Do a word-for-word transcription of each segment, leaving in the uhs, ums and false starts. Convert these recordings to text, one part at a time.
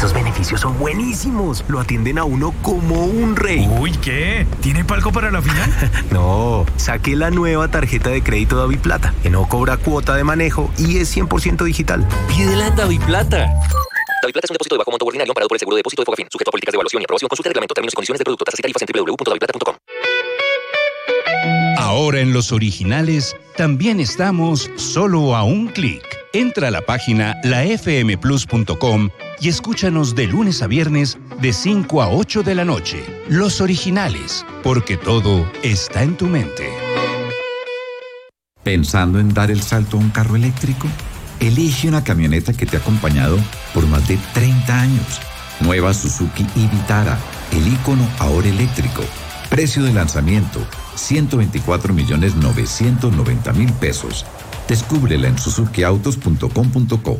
Esos beneficios son buenísimos. Lo atienden a uno como un rey. Uy, ¿qué? ¿Tiene palco para la final? No, saqué la nueva tarjeta de crédito DaviPlata, que no cobra cuota de manejo y es cien por ciento digital. Pídela en DaviPlata. DaviPlata es un depósito de bajo monto ordinario amparado por el seguro de depósito de Fogafín, sujeto a políticas de evaluación y aprobación. Consulta el reglamento, términos y condiciones del producto, tasas y tarifas en doble u doble u doble u punto daviplata punto com. Ahora en Los Originales también estamos solo a un clic. Entra a la página la f m plus punto com y escúchanos de lunes a viernes de cinco a ocho de la noche. Los Originales, porque todo está en tu mente. ¿Pensando en dar el salto a un carro eléctrico? Elige una camioneta que te ha acompañado por más de treinta años. Nueva Suzuki Vitara, el ícono ahora eléctrico. Precio de lanzamiento, ciento veinticuatro millones novecientos noventa mil pesos. Descúbrela en suzuki autos punto com punto co.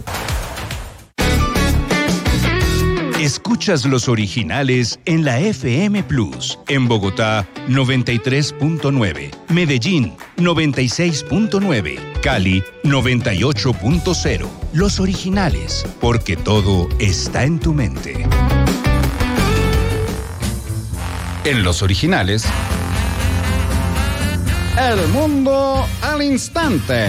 Escuchas Los Originales en la F M Plus, en Bogotá noventa y tres punto nueve, Medellín noventa y seis punto nueve, Cali noventa y ocho punto cero. Los Originales, porque todo está en tu mente. En Los Originales, el mundo al instante.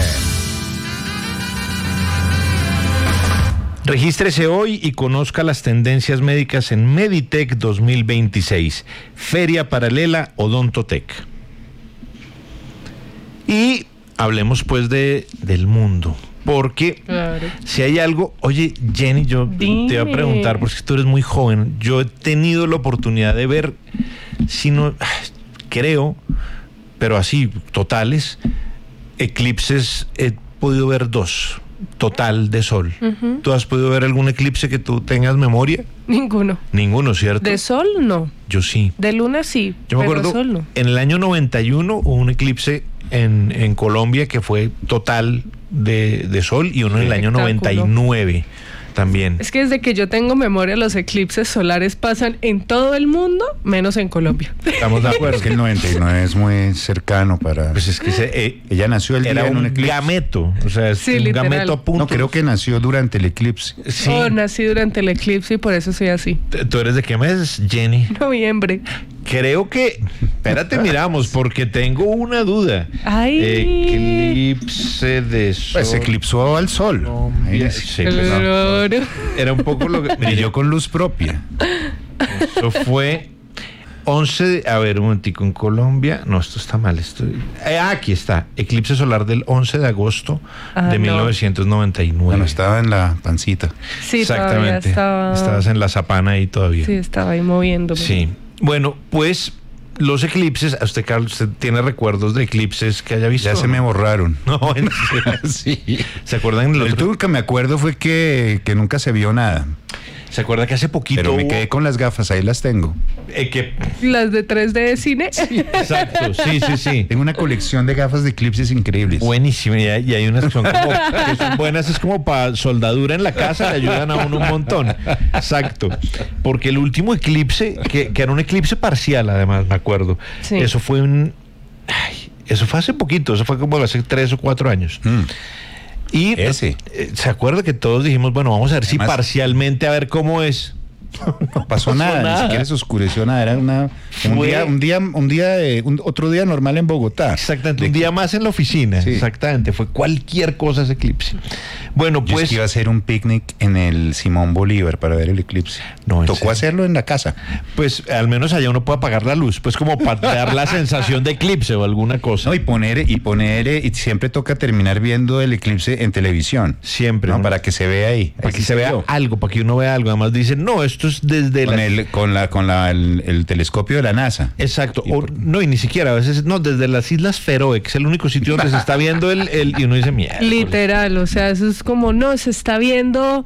Regístrese hoy y conozca las tendencias médicas en Meditech dos mil veintiséis, Feria Paralela Odontotech. Y hablemos pues de del mundo, porque claro. Si hay algo, oye Jenny, yo Dime. te voy a preguntar, porque tú eres muy joven, yo he tenido la oportunidad de ver, si no, creo, pero así, totales, eclipses, he podido ver dos. Total de sol. Uh-huh. ¿Tú has podido ver algún eclipse que tú tengas memoria? Ninguno. Ninguno, ¿cierto? De sol, no. Yo sí. De luna, sí. Yo me pero acuerdo, sol, no. en el año noventa y uno hubo un eclipse en, en Colombia que fue total de, de sol, y uno en el año noventa y nueve también. Es que desde que yo tengo memoria, los eclipses solares pasan en todo el mundo, menos en Colombia. Estamos de acuerdo. Es que el noventa y nueve es muy cercano para... Pues es que se, eh, ella nació el día era en un un eclipse. gameto, o sea, es Sí, un literal. gameto a punto. No, creo que nació durante el eclipse. Sí. Oh, nací durante el eclipse y por eso soy así. ¿Tú eres de qué mes, Jenny? Noviembre. Creo que... Espérate, miramos, porque tengo una duda. Ay. Eclipse de sol. Pues se eclipsó al sol. Ahí es. Sí, pues, no. Claro. Era un poco lo que... Brilló con luz propia. Eso fue once de, a ver, un momentico, en Colombia, no, esto está mal, esto, eh, aquí está, eclipse solar del once de agosto Ah, de no. mil novecientos noventa y nueve. Bueno, estaba en la pancita. Sí, todavía Exactamente. estaba... Estabas en la zapana ahí todavía. Sí, estaba ahí moviéndome. Sí. Bueno, pues los eclipses, a usted, Carlos, ¿usted tiene recuerdos de eclipses que haya visto? Ya se me borraron. No, en serio. Sí. ¿Se acuerdan? El Los... último que me acuerdo fue que, que nunca se vio nada. ¿Se acuerda que hace poquito Pero me hubo- quedé con las gafas, ahí las tengo. eh, que... Las de tres D de cine. Exacto, sí, sí, sí. Tengo una colección de gafas de eclipses increíbles. Buenísima, y hay, y hay unas que son como que son buenas, es como para soldadura en la casa, le ayudan a uno un montón. Exacto. Porque el último eclipse, que, que era un eclipse parcial, además, me acuerdo. Sí. Eso fue un. Ay, eso fue hace poquito, eso fue como hace tres o cuatro años. Mm. Y Ese. eh, se acuerda que todos dijimos, bueno, vamos a ver si Además- parcialmente, a ver cómo es. No pasó nada, nada. ni siquiera se oscureció nada. Era una, un Fue- día, un día, un día, de- un- otro día normal en Bogotá. Exactamente, De un que- día más en la oficina. Sí. Exactamente, fue cualquier cosa ese eclipse. Bueno, Yo pues. es que iba a hacer un picnic en el Simón Bolívar para ver el eclipse. No, ¿en Tocó serio? hacerlo en la casa. Pues al menos allá uno puede apagar la luz, pues como para dar la sensación de eclipse o alguna cosa. No, y poner, y poner, eh, y siempre toca terminar viendo el eclipse en televisión. Siempre, ¿no? ¿no? Para que se vea ahí. Para Ahí que sí se vea vio. algo, para que uno vea algo. Además dicen, no, esto es desde Con la... el, con la, con la, el, el telescopio de la NASA. Exacto. Y O, por- no, y ni siquiera, a veces, no, desde las Islas Feroe, que es el único sitio donde se está viendo el... el y uno dice, mierda. Literal, o sea, eso es como, no, se está viendo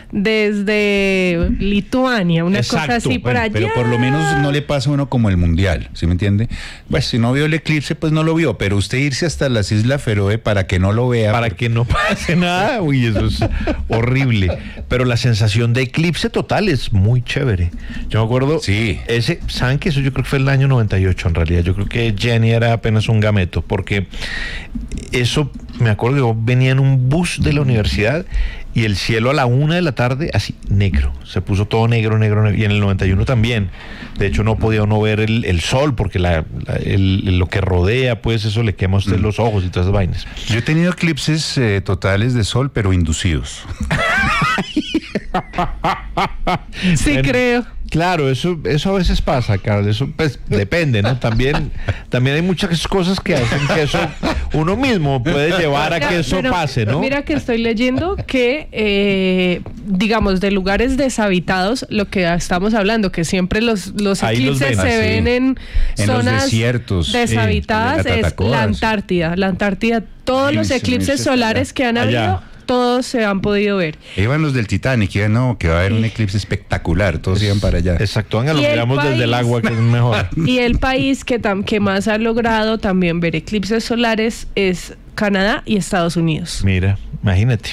desde Lituania, una Exacto, cosa así por Bueno, allá. pero por lo menos no le pasa a uno como el mundial, ¿sí me entiende? Pues si no vio el eclipse, pues no lo vio, pero usted irse hasta las Islas Feroe para que no lo vea. Para que no pase nada, uy, eso es horrible. Pero la sensación de eclipse total es muy chévere. Yo me acuerdo, Sí. ese, ¿saben que eso yo creo que fue el año noventa y ocho en realidad? Yo creo que Jenny era apenas un gameto, porque eso, me acuerdo, yo venía en un bus de la universidad y el cielo a la una de la tarde así negro, se puso todo negro, negro, negro, y en el noventa y uno también. De hecho no podía uno ver el, el sol porque la, la, el, lo que rodea, pues eso le quema a usted mm. los ojos y todas esas vainas. Yo he tenido eclipses eh, totales de sol, pero inducidos. Sí, bueno, creo. Claro, eso, eso a veces pasa, Carlos, eso pues depende, ¿no? También, también hay muchas cosas que hacen que eso uno mismo puede llevar a que eso pero, pase, ¿no? Mira que estoy leyendo que, eh, digamos, de lugares deshabitados, lo que estamos hablando, que siempre los, los eclipses los ven, se sí. ven en, en zonas los desiertos, deshabitadas, sí, es la Antártida. La Antártida, todos Ay, los sí, eclipses sí, solares sí, que han allá. habido, todos se han podido ver. Iban los del Titanic, iban, no, que va a haber un eclipse espectacular, todos iban para allá. Exacto, venga, lo Y el miramos país- desde el agua, que es mejor. Y el país que, tam- que más ha logrado también ver eclipses solares es Canadá y Estados Unidos. Mira, imagínate.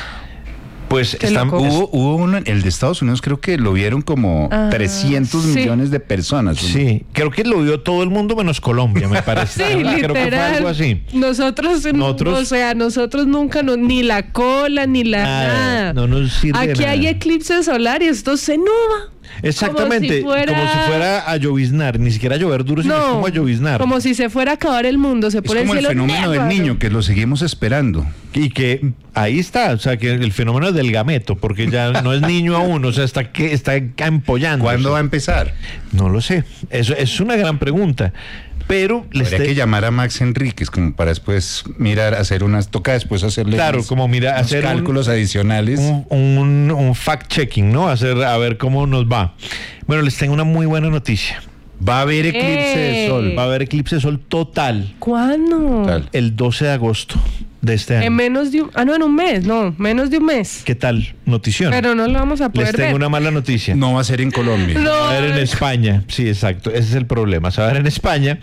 Pues Qué están, loco. Hubo, hubo uno, el de Estados Unidos creo que lo vieron como Ah, trescientos sí. millones de personas. sí, creo que lo vio todo el mundo menos Colombia, me parece. Sí, creo que fue literal. algo así. Nosotros, Nosotros- o sea, nosotros nunca, nos, ni la cola, ni la Nada, nada. no nos sirve de Aquí nada. hay eclipse solar y esto se nubla. Exactamente, Como si fuera- como si fuera a lloviznar, ni siquiera a llover duro, sino es como a lloviznar. como si se fuera a acabar el mundo. Se Es pone como el cielo fenómeno del negro. niño, que lo seguimos esperando. Y que ahí está, o sea, que el fenómeno es del gameto, porque ya no es niño aún, o sea, está que está empollando. ¿Cuándo va a empezar? No lo sé, eso es una gran pregunta. Pero les Habría te- que llamar a Max Enríquez como para después mirar, hacer unas, toca después hacerle Claro, unos- como mira, unos hacer un- cálculos adicionales. un, un, un fact-checking, ¿no? Hacer, a ver cómo nos va. Bueno, les tengo una muy buena noticia. Va a haber eclipse de ¡Eh! sol. Va a haber eclipse de sol total ¿Cuándo? Total. el doce de agosto de este año. En menos de un... Ah, no, en un mes. No, menos de un mes. ¿Qué tal? Notición. Pero no lo vamos a Les poder tengo ver. una mala noticia. No va a ser en Colombia. No. Va a haber en España, sí, exacto, ese es el problema, se va a ver en España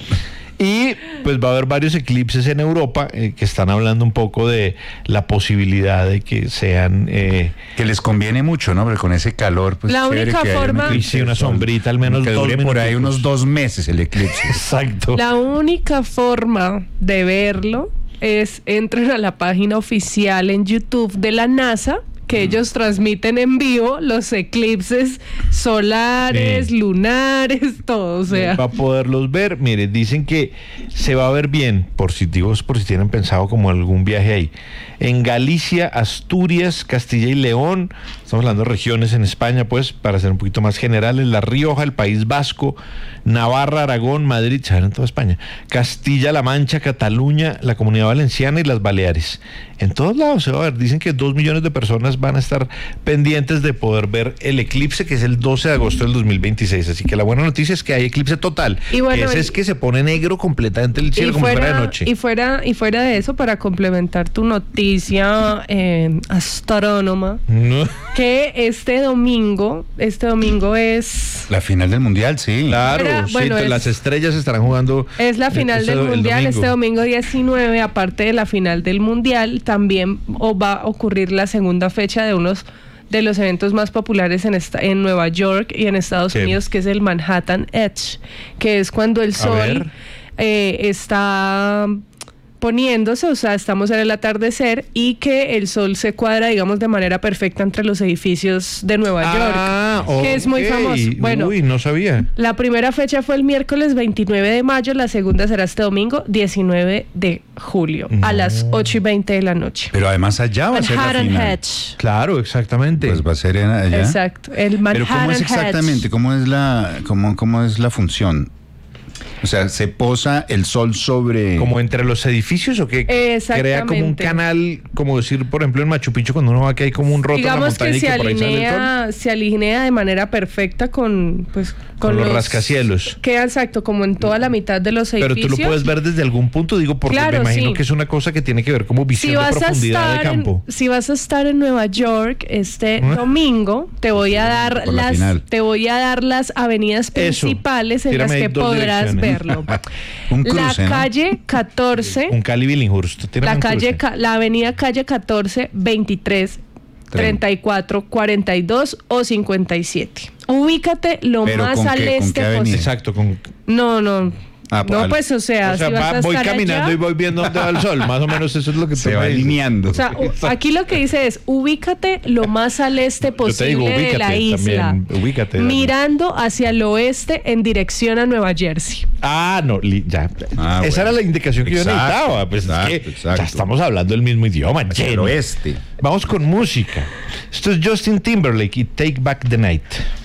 y pues va a haber varios eclipses en Europa eh, que están hablando un poco de la posibilidad de que sean eh, Que les conviene mucho, ¿no? Porque con ese calor, pues La chévere única que haya un forma- eclipse Y sí, una de sol. sombrita, al menos que dos dure por ahí minuticos. unos dos meses el eclipse. exacto. La única forma de verlo es entren a la página oficial en YouTube de la NASA, que ellos transmiten en vivo los eclipses solares, Sí. lunares, todo, o sea. Va a poderlos ver. Mire, dicen que se va a ver bien, por si digo, por si tienen pensado como algún viaje ahí. En Galicia, Asturias, Castilla y León, estamos hablando de regiones en España, pues, para ser un poquito más generales, La Rioja, el País Vasco, Navarra, Aragón, Madrid, se en toda España, Castilla-La Mancha, Cataluña, la Comunidad Valenciana y las Baleares. En todos lados se va a ver. Dicen que dos millones de personas van a estar pendientes de poder ver el eclipse, que es el doce de agosto del dos mil veintiséis. Así que la buena noticia es que hay eclipse total. Y bueno, Ese y- es que se pone negro completamente el cielo, como si fuera de noche. y fuera y fuera de eso, para complementar tu noticia eh, astrónoma, No. que este domingo, este domingo es La final del mundial, sí. Claro, Era- sí, bueno, entonces es- las estrellas estarán jugando. Es la final ese- del el Mundial, domingo. este domingo diecinueve, aparte de la final del Mundial, también o va a ocurrir la segunda fecha de unos de los eventos más populares en, esta, en Nueva York y en Estados ¿Qué? Unidos, que es el Manhattan Edge, que es cuando el ver. sol eh, está poniéndose, o sea, estamos en el atardecer y que el sol se cuadra, digamos, de manera perfecta entre los edificios de Nueva Ah, York, que es muy ok. famoso. Bueno, Uy, no sabía. la primera fecha fue el miércoles veintinueve de mayo, la segunda será este domingo diecinueve de julio, a las ocho y veinte de la noche. Pero además allá va a ser la Manhattan final. Edge. Claro, exactamente. Pues va a ser en allá. Exacto, el Pero Manhattan ¿cómo es exactamente? Edge. ¿Cómo es la, cómo, cómo es la función? O sea, ¿se posa el sol sobre...? ¿Como entre los edificios o qué? Crea como un Exactamente. canal, como decir, por ejemplo, en Machu Picchu, cuando uno va que hay como un roto en la Digamos montaña que y se que por ahí sale el sol. alinea, se alinea de manera perfecta con, pues, Con los rascacielos. Queda exacto, como en toda la mitad de los Pero edificios. tú lo puedes ver desde algún punto, digo, porque Claro, me imagino sí. que es una cosa que tiene que ver como visión Si de vas, a profundidad de estar campo. en, si vas a estar en Nueva York este ¿Ah? domingo, te voy a dar Por la las final. te voy a dar las avenidas principales en Tírame las ahí que dos podrás direcciones. verlo. Un la cruce, ¿no? calle catorce, Un Cali Billinghurst. Tírame la un calle cruce. ca- la avenida calle catorce, veintitrés, treinta y cuatro, cuarenta y dos o cincuenta y siete. Ubícate lo ¿Pero más con al qué- con este qué avenida? posible. Exacto, con No, no. Ah, No, al- pues, o sea, O sea, si vas va- a voy estar caminando allá- y voy viendo dónde va el sol. Más o menos eso es lo que tú se me va dices. alineando. O sea, u- aquí lo que dice es, ubícate lo más al este Yo te posible digo, de la ubícate isla, también, ubícate, Dani. mirando hacia el oeste en dirección a Nueva Jersey. Ah, no, li- ya. Ah, Esa bueno. era la indicación que Exacto, yo necesitaba. Pues exacto, es que exacto. ya estamos hablando el mismo idioma. Hacia el Jenny. oeste. Vamos con música. Esto es Justin Timberlake y Take Back the Night.